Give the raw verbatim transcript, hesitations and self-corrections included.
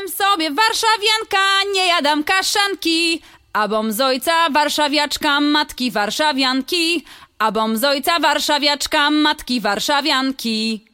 Powiem sobie, warszawianka, nie jadam kaszanki, a bom z ojca warszawiaczka, matki warszawianki, a bom z ojca warszawiaczka, matki warszawianki.